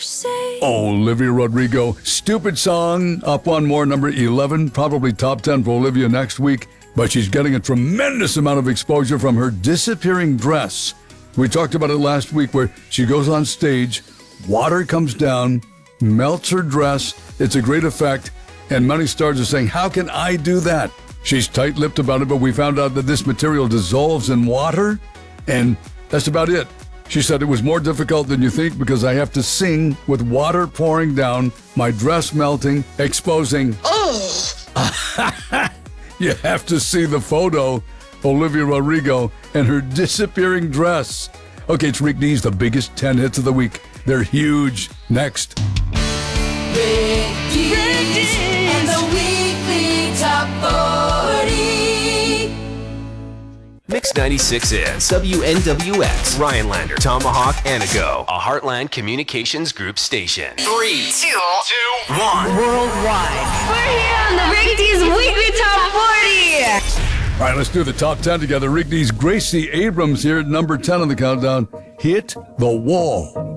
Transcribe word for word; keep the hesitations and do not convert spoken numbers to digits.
say. Olivia Rodrigo, Stupid Song, up one more, number eleven, probably top ten for Olivia next week, but she's getting a tremendous amount of exposure from her disappearing dress. We talked about it last week where she goes on stage, water comes down, melts her dress, it's a great effect, and many stars are saying, how can I do that? She's tight-lipped about it, but we found out that this material dissolves in water, and that's about it. She said it was more difficult than you think because I have to sing with water pouring down, my dress melting, exposing. Oh! You have to see the photo, Olivia Rodrigo and her disappearing dress. Okay, it's Rick D's, the biggest ten hits of the week. They're huge. Next. Rick D's and the weekly top forty. Mix ninety-six is W N W X, Rhinelander, Tomahawk, Anago, a Heartland Communications Group station. Three, two, two, one. Worldwide. We're here on the Rick D's Weekly Top forty. All right, let's do the top ten together. Rick D's Gracie Abrams here at number ten on the countdown. Hit the Wall.